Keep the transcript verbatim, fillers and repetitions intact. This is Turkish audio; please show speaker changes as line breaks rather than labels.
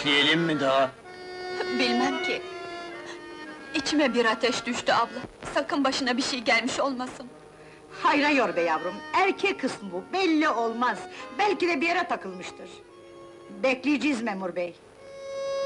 Bekleyelim mi daha?
Bilmem ki. İçime bir ateş düştü abla. Sakın başına bir şey gelmiş olmasın.
Hayra yor be yavrum, erkek kısmı bu, belli olmaz. Belki de bir yere takılmıştır. Bekleyeceğiz memur bey.